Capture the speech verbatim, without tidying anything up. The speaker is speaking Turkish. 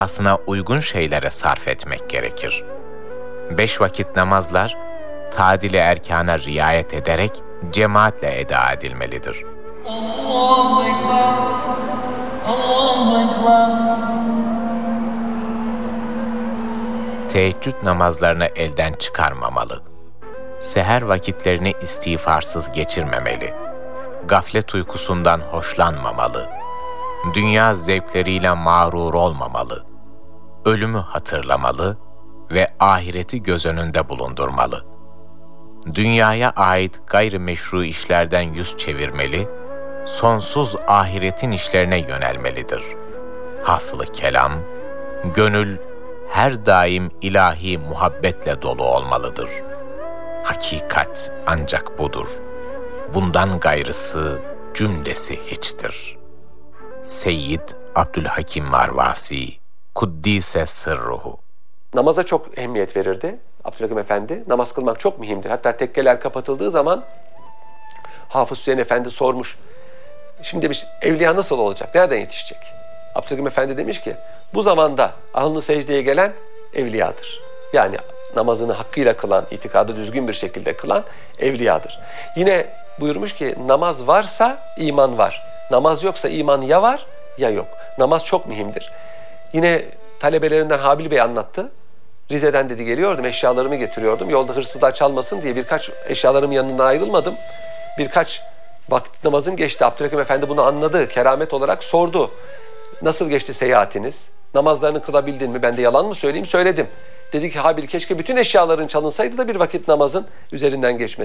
aslına uygun şeylere sarf etmek gerekir. Beş vakit namazlar, tadil-i erkana riayet ederek cemaatle eda edilmelidir. Allahu Ekber, Allahu Ekber. Teheccüd namazlarını elden çıkarmamalı. Seher vakitlerini istiğfarsız geçirmemeli. Gaflet uykusundan hoşlanmamalı. Dünya zevkleriyle mağrur olmamalı. Ölümü hatırlamalı ve ahireti göz önünde bulundurmalı. Dünyaya ait gayrimeşru işlerden yüz çevirmeli, sonsuz ahiretin işlerine yönelmelidir. Hasılı kelam, gönül her daim ilahi muhabbetle dolu olmalıdır. Hakikat ancak budur. Bundan gayrısı cümlesi hiçtir. Seyyid Abdülhakim Marvasi, Kuddise Sırruhu. Namaza çok ehemmiyet verirdi Abdülhakim Efendi. Namaz kılmak çok mühimdir. Hatta tekkeler kapatıldığı zaman Hafız Hüseyin Efendi sormuş. Şimdi demiş, evliya nasıl olacak? Nereden yetişecek? Abdülhakim Efendi demiş ki, bu zamanda alnı secdeye gelen evliyadır. Yani namazını hakkıyla kılan, itikadı düzgün bir şekilde kılan evliyadır. Yine buyurmuş ki, namaz varsa iman var. Namaz yoksa iman ya var ya yok. Namaz çok mühimdir. Yine talebelerinden Habil Bey anlattı. Rize'den dedi geliyordum, eşyalarımı getiriyordum. Yolda hırsızlar çalmasın diye birkaç eşyalarımın yanından ayrılmadım. Birkaç vakit namazım geçti. Abdülhakim Efendi bunu anladı. Keramet olarak sordu. Nasıl geçti seyahatiniz? Namazlarını kılabildin mi? Ben de yalan mı söyleyeyim? Söyledim. Dedi ki Habil, keşke bütün eşyaların çalınsaydı da bir vakit namazın üzerinden geçmesi.